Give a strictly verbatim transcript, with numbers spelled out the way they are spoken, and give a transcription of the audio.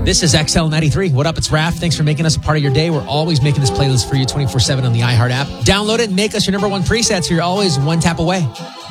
This is X L ninety-three. What up? It's Raph. Thanks for making us a part of your day. We're always making this playlist for you twenty-four seven on the iHeart app. Download it and make us your number one preset so you're always one tap away.